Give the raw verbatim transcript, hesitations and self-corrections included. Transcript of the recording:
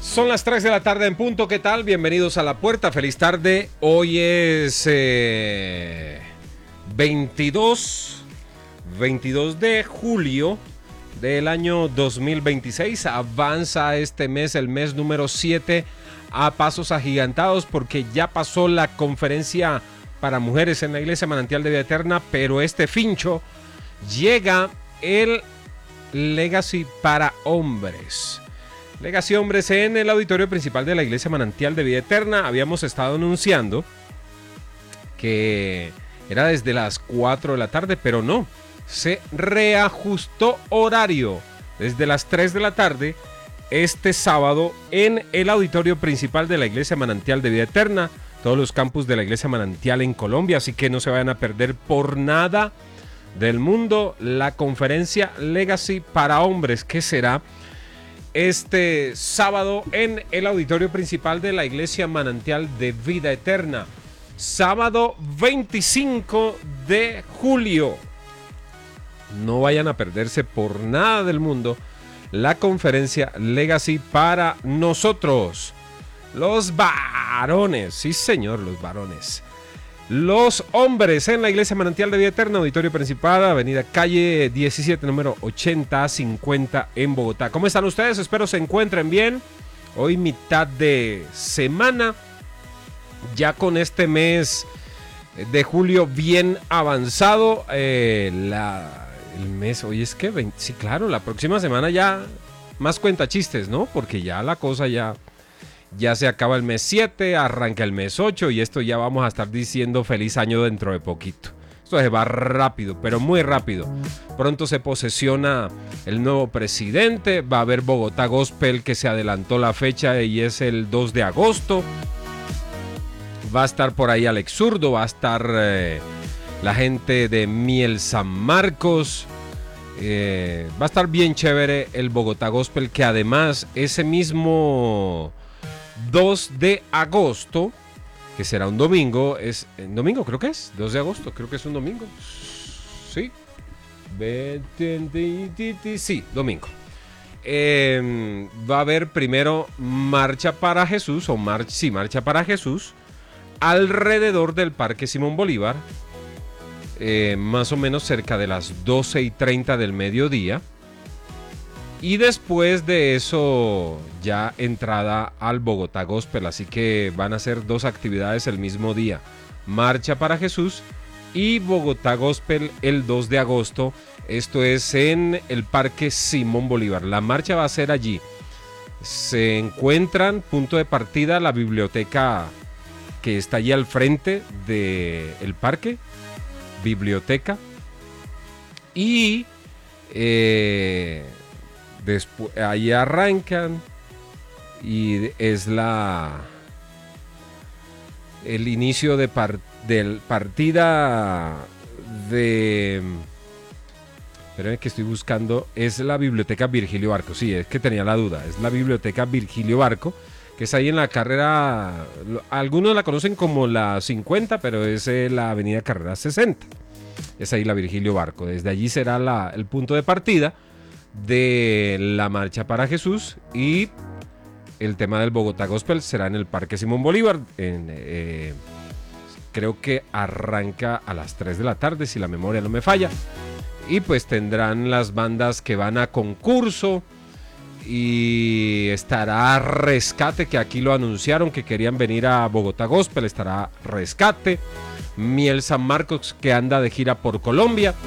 Son las tres de la tarde en punto, ¿qué tal? Bienvenidos a La Puerta, feliz tarde. Hoy es eh, veintidós, veintidós de julio del año dos mil veintiséis. Avanza este mes, el mes número siete, a pasos agigantados porque ya pasó la conferencia para mujeres en la Iglesia Manantial de Vida Eterna, pero este fincho llega el Legacy para hombres. Legacy Hombres en el auditorio principal de la Iglesia Manantial de Vida Eterna. Habíamos estado anunciando que era desde las cuatro de la tarde, pero no, se reajustó horario desde las tres de la tarde este sábado en el auditorio principal de la Iglesia Manantial de Vida Eterna, todos los campus de la Iglesia Manantial en Colombia, así que no se vayan a perder por nada del mundo la conferencia Legacy para hombres, que será este sábado en el auditorio principal de la Iglesia Manantial de Vida Eterna. Sábado veinticinco de julio. No vayan a perderse por nada del mundo la conferencia Legacy para nosotros, los varones. Sí, señor, los varones. Los hombres en la Iglesia Manantial de Vida Eterna, auditorio principal, avenida calle diecisiete, número ochenta cincuenta en Bogotá. ¿Cómo están ustedes? Espero se encuentren bien. Hoy mitad de semana, ya con este mes de julio bien avanzado. Eh, la, el mes, hoy es que, veinte, sí, claro, la próxima semana ya más cuenta chistes, ¿no? Porque ya la cosa ya... Ya se acaba el mes siete, arranca el mes ocho y esto ya vamos a estar diciendo feliz año dentro de poquito. Esto se va rápido, pero muy rápido. Pronto se posesiona el nuevo presidente, va a haber Bogotá Gospel que se adelantó la fecha y es el dos de agosto. Va a estar por ahí Alex Zurdo, va a estar eh, la gente de Miel San Marcos. Eh, va a estar bien chévere el Bogotá Gospel, que además ese mismo... dos de agosto, que será un domingo, es en domingo creo que es, dos de agosto, creo que es un domingo, sí, sí, domingo. Eh, va a haber primero Marcha para Jesús, o marcha, sí, Marcha para Jesús, alrededor del Parque Simón Bolívar, eh, más o menos cerca de las doce y treinta del mediodía. Y después de eso, ya entrada al Bogotá Gospel. Así que van a ser dos actividades el mismo día. Marcha para Jesús y Bogotá Gospel el dos de agosto. Esto es en el Parque Simón Bolívar. La marcha va a ser allí. Se encuentran, punto de partida, la biblioteca que está allí al frente del parque. Biblioteca. Y... Eh, Después, ahí arrancan y es la el inicio de par, del partida de espérenme que estoy buscando, es la biblioteca Virgilio Barco, sí, es que tenía la duda, es la biblioteca Virgilio Barco, que es ahí en la carrera, algunos la conocen como la cincuenta, pero es la avenida Carrera sesenta, es ahí la Virgilio Barco, desde allí será la, el punto de partida de la Marcha para Jesús, y el tema del Bogotá Gospel será en el Parque Simón Bolívar. En, eh, creo que arranca a las tres de la tarde, si la memoria no me falla, y pues tendrán las bandas que van a concurso y estará Rescate, que aquí lo anunciaron que querían venir a Bogotá Gospel. Estará Rescate, Miel San Marcos, que anda de gira por Colombia,